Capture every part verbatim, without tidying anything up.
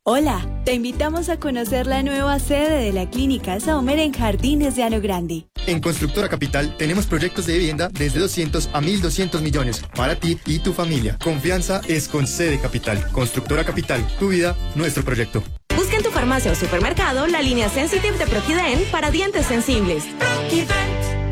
Hola, te invitamos a conocer la nueva sede de la Clínica Saumer en Jardines de Llano Grande. En Constructora Capital tenemos proyectos de vivienda desde doscientos a mil doscientos millones para ti y tu familia. Confianza es con C de Capital. Constructora Capital, tu vida, nuestro proyecto. Busca en tu farmacia o supermercado la línea Sensitive de Proquident para dientes sensibles. Proquident.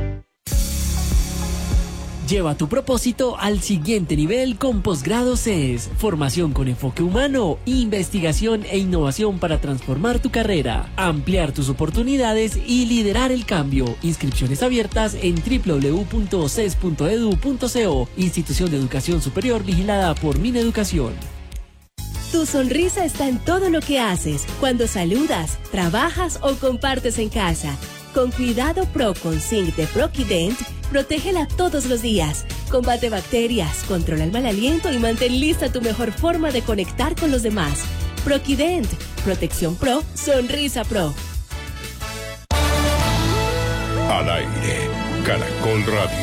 Lleva tu propósito al siguiente nivel con Posgrado C E S. Formación con enfoque humano, investigación e innovación para transformar tu carrera, ampliar tus oportunidades y liderar el cambio. Inscripciones abiertas en doble u doble u doble u punto c e s punto e d u punto co. Institución de Educación Superior vigilada por Mineducación. Tu sonrisa está en todo lo que haces, cuando saludas, trabajas o compartes en casa. Con Cuidado Pro con Zinc de Proquident, protégela todos los días. Combate bacterias, controla el mal aliento y mantén lista tu mejor forma de conectar con los demás. Proquident, protección pro, sonrisa pro. Al aire, Caracol Radio.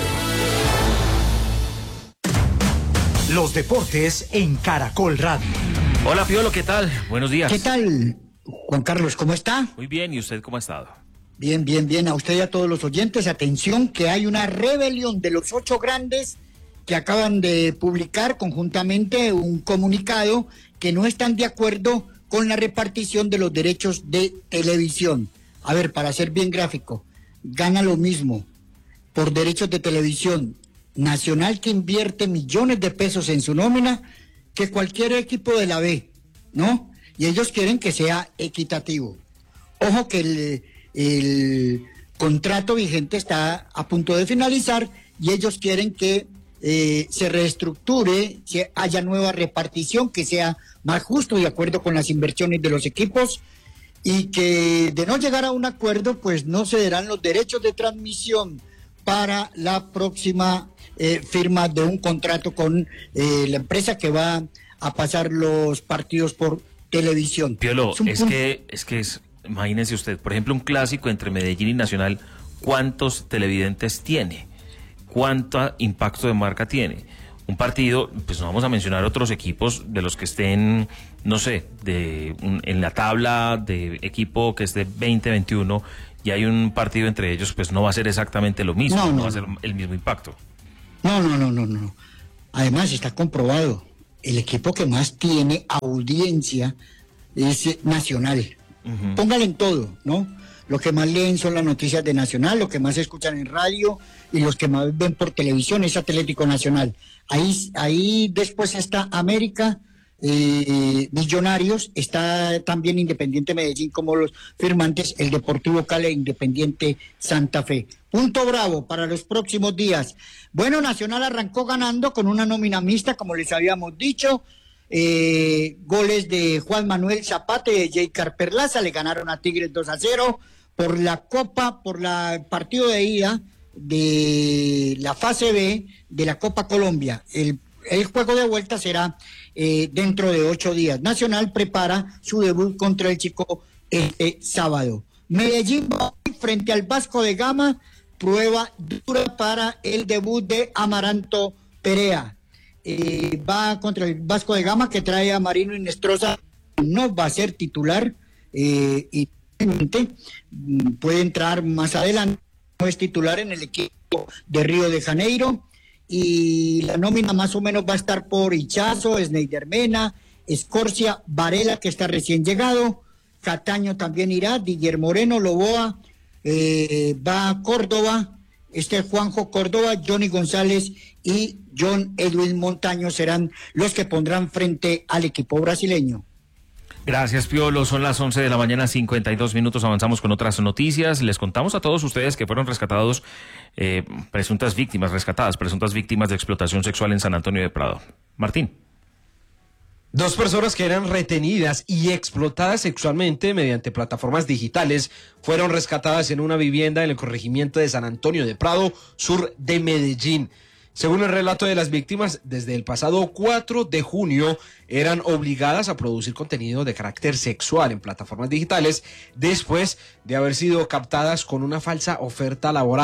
Los deportes en Caracol Radio. Hola, Piolo, ¿qué tal? Buenos días. ¿Qué tal, Juan Carlos? ¿Cómo está? Muy bien, ¿y usted cómo ha estado? Bien, bien, bien. A usted y a todos los oyentes, atención, que hay una rebelión de los ocho grandes que acaban de publicar conjuntamente un comunicado que no están de acuerdo con la repartición de los derechos de televisión. A ver, para ser bien gráfico, gana lo mismo por derechos de televisión Nacional, que invierte millones de pesos en su nómina, que cualquier equipo de la B, ¿no? Y ellos quieren que sea equitativo. Ojo que el... El contrato vigente está a punto de finalizar y ellos quieren que eh, se reestructure, que haya nueva repartición, que sea más justo de acuerdo con las inversiones de los equipos, y que de no llegar a un acuerdo, pues no se darán los derechos de transmisión para la próxima eh, firma de un contrato con eh, la empresa que va a pasar los partidos por televisión. Piolo, es, es que es que es imagínese usted, por ejemplo, un clásico entre Medellín y Nacional, ¿cuántos televidentes tiene? ¿Cuánto impacto de marca tiene? Un partido, pues no vamos a mencionar otros equipos de los que estén, no sé, de un, en la tabla de equipo que esté veinte, veintiuno, y hay un partido entre ellos, pues no va a ser exactamente lo mismo, no, no, no va a ser el mismo impacto. No, no, no, no, no. Además está comprobado, el equipo que más tiene audiencia es Nacional. Uh-huh. Póngale en todo, ¿no? Lo que más leen son las noticias de Nacional, lo que más escuchan en radio y los que más ven por televisión es Atlético Nacional. Ahí, ahí después está América, eh, Millonarios, está también Independiente Medellín como los firmantes, el Deportivo Cali e Independiente Santa Fe. Punto bravo para los próximos días. Bueno, Nacional arrancó ganando con una nómina mixta, como les habíamos dicho. Eh, goles de Juan Manuel Zapata y de Jaycar Perlaza, le ganaron a Tigres dos a cero por la Copa, por la partido de ida de la fase B de la Copa Colombia. El, el juego de vuelta será eh, dentro de ocho días. Nacional prepara su debut contra el Chico este sábado. Medellín frente al Vasco de Gama, prueba dura para el debut de Amaranto Perea. Eh, va contra el Vasco de Gama, que trae a Marino Inestrosa, no va a ser titular, eh, y puede entrar más adelante, no es titular en el equipo de Río de Janeiro, y la nómina más o menos va a estar por Ichazo, Sneider Mena, Escorcia, Varela, que está recién llegado, Cataño también irá, Didier Moreno, Loboa, eh, va a Córdoba, este Juanjo Córdoba, Johnny González y John Edwin Montaño serán los que pondrán frente al equipo brasileño. Gracias, Piolo. Son las once de la mañana, cincuenta y dos minutos. Avanzamos con otras noticias. Les contamos a todos ustedes que fueron rescatados eh, presuntas víctimas, rescatadas, presuntas víctimas de explotación sexual en San Antonio de Prado. Martín. Dos personas que eran retenidas y explotadas sexualmente mediante plataformas digitales fueron rescatadas en una vivienda en el corregimiento de San Antonio de Prado, sur de Medellín. Según el relato de las víctimas, desde el pasado cuatro de junio eran obligadas a producir contenido de carácter sexual en plataformas digitales después de haber sido captadas con una falsa oferta laboral.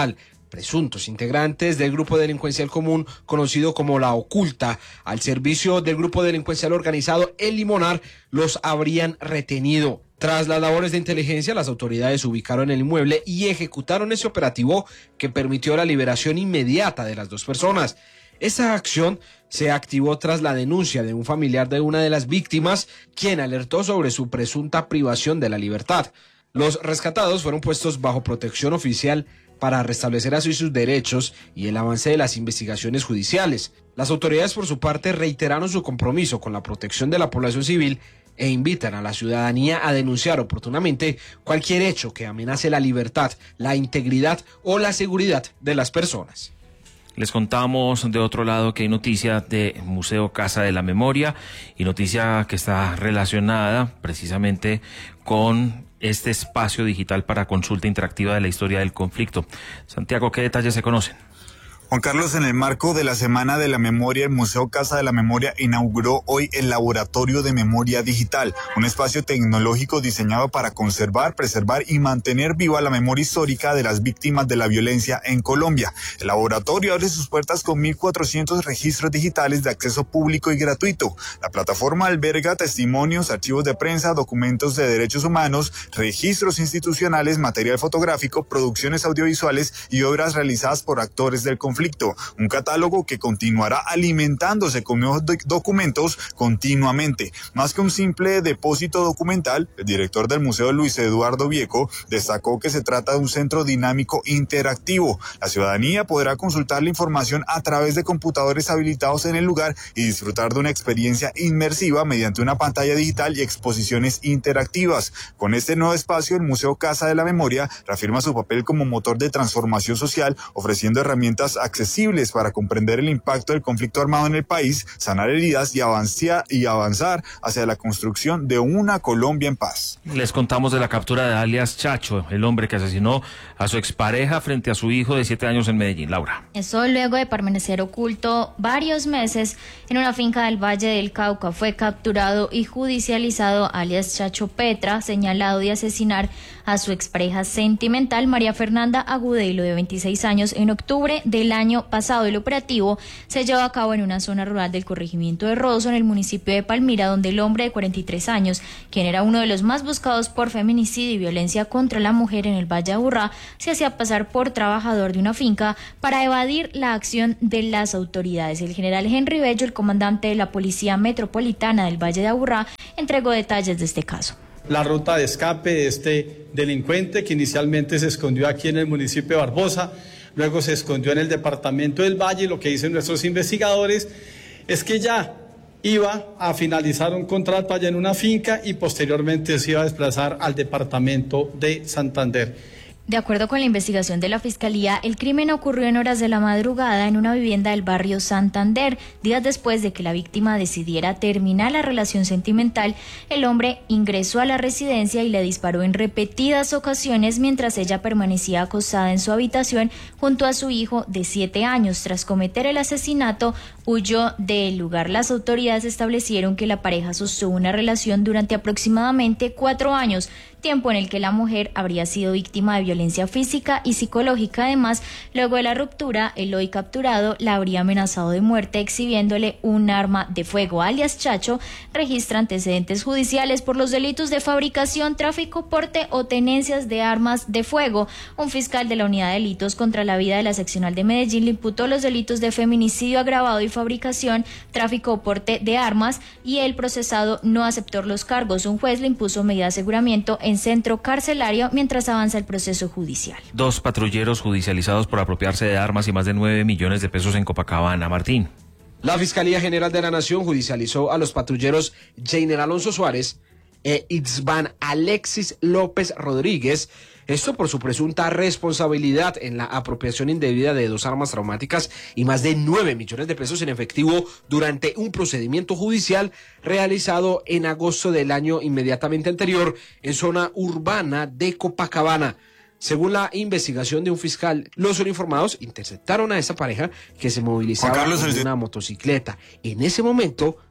presuntos integrantes del grupo delincuencial común conocido como La Oculta, al servicio del grupo delincuencial organizado El Limonar, los habrían retenido. Tras las labores de inteligencia, las autoridades ubicaron el inmueble y ejecutaron ese operativo que permitió la liberación inmediata de las dos personas. Esa acción se activó tras la denuncia de un familiar de una de las víctimas, quien alertó sobre su presunta privación de la libertad. Los rescatados fueron puestos bajo protección oficial para restablecer así sus derechos y el avance de las investigaciones judiciales. Las autoridades, por su parte, reiteraron su compromiso con la protección de la población civil e invitan a la ciudadanía a denunciar oportunamente cualquier hecho que amenace la libertad, la integridad o la seguridad de las personas. Les contamos de otro lado que hay noticia de Museo Casa de la Memoria y noticia que está relacionada precisamente con este espacio digital para consulta interactiva de la historia del conflicto. Santiago, ¿qué detalles se conocen? Juan Carlos, en el marco de la Semana de la Memoria, el Museo Casa de la Memoria inauguró hoy el Laboratorio de Memoria Digital, un espacio tecnológico diseñado para conservar, preservar y mantener viva la memoria histórica de las víctimas de la violencia en Colombia. El laboratorio abre sus puertas con mil cuatrocientos registros digitales de acceso público y gratuito. La plataforma alberga testimonios, archivos de prensa, documentos de derechos humanos, registros institucionales, material fotográfico, producciones audiovisuales y obras realizadas por actores del conflicto. Un catálogo que continuará alimentándose con nuevos documentos continuamente. Más que un simple depósito documental, el director del museo, Luis Eduardo Vieco, destacó que se trata de un centro dinámico interactivo. La ciudadanía podrá consultar la información a través de computadores habilitados en el lugar y disfrutar de una experiencia inmersiva mediante una pantalla digital y exposiciones interactivas. Con este nuevo espacio, el Museo Casa de la Memoria reafirma su papel como motor de transformación social, ofreciendo herramientas accesibles para comprender el impacto del conflicto armado en el país, sanar heridas y avanzar, y avanzar hacia la construcción de una Colombia en paz. Les contamos de la captura de alias Chacho, el hombre que asesinó a su expareja frente a su hijo de siete años en Medellín. Laura. Eso luego de permanecer oculto varios meses en una finca del Valle del Cauca. Fue capturado y judicializado alias Chacho Petra, señalado de asesinar a su expareja sentimental María Fernanda Agudelo, de veintiséis años, en octubre del año pasado. El operativo se llevó a cabo en una zona rural del corregimiento de Rosso, en el municipio de Palmira, donde el hombre de cuarenta y tres años, quien era uno de los más buscados por feminicidio y violencia contra la mujer en el Valle de Aburrá, se hacía pasar por trabajador de una finca para evadir la acción de las autoridades. El general Henry Bello, el comandante de la Policía Metropolitana del Valle de Aburrá, entregó detalles de este caso. La ruta de escape de este delincuente, que inicialmente se escondió aquí en el municipio de Barbosa, luego se escondió en el departamento del Valle. Lo que dicen nuestros investigadores es que ya iba a finalizar un contrato allá en una finca y posteriormente se iba a desplazar al departamento de Santander. De acuerdo con la investigación de la Fiscalía, el crimen ocurrió en horas de la madrugada en una vivienda del barrio Santander. Días después de que la víctima decidiera terminar la relación sentimental, el hombre ingresó a la residencia y le disparó en repetidas ocasiones mientras ella permanecía acostada en su habitación junto a su hijo de siete años. Tras cometer el asesinato, huyó del lugar. Las autoridades establecieron que la pareja sostuvo una relación durante aproximadamente cuatro años, tiempo en el que la mujer habría sido víctima de violencia física y psicológica. Además, luego de la ruptura, el hoy capturado la habría amenazado de muerte exhibiéndole un arma de fuego. Alias Chacho registra antecedentes judiciales por los delitos de fabricación, tráfico, porte o tenencias de armas de fuego. Un fiscal de la Unidad de Delitos contra la Vida de la Seccional de Medellín le imputó los delitos de feminicidio agravado y fabricación, tráfico o porte de armas, y el procesado no aceptó los cargos. Un juez le impuso medida de aseguramiento en centro carcelario mientras avanza el proceso judicial. Dos patrulleros judicializados por apropiarse de armas y más de nueve millones de pesos en Copacabana. Martín. La Fiscalía General de la Nación judicializó a los patrulleros Jainer Alonso Suárez e Itzvan Alexis López Rodríguez, esto por su presunta responsabilidad en la apropiación indebida de dos armas traumáticas y más de nueve millones de pesos en efectivo durante un procedimiento judicial realizado en agosto del año inmediatamente anterior en zona urbana de Copacabana. Según la investigación de un fiscal, los uniformados interceptaron a esta pareja que se movilizaba en una motocicleta. En ese momento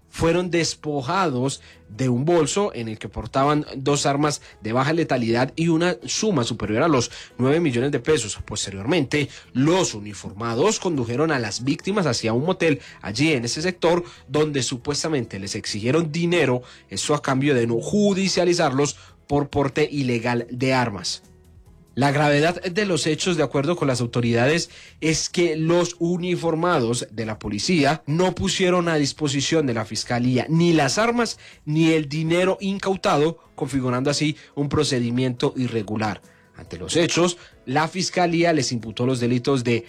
fueron despojados de un bolso en el que portaban dos armas de baja letalidad y una suma superior a los nueve millones de pesos. Posteriormente, los uniformados condujeron a las víctimas hacia un motel allí en ese sector, donde supuestamente les exigieron dinero, eso a cambio de no judicializarlos por porte ilegal de armas. La gravedad de los hechos, de acuerdo con las autoridades, es que los uniformados de la policía no pusieron a disposición de la fiscalía ni las armas ni el dinero incautado, configurando así un procedimiento irregular. Ante los hechos, la fiscalía les imputó los delitos de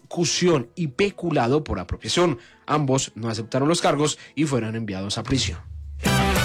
concusión y peculado por apropiación. Ambos no aceptaron los cargos y fueron enviados a prisión.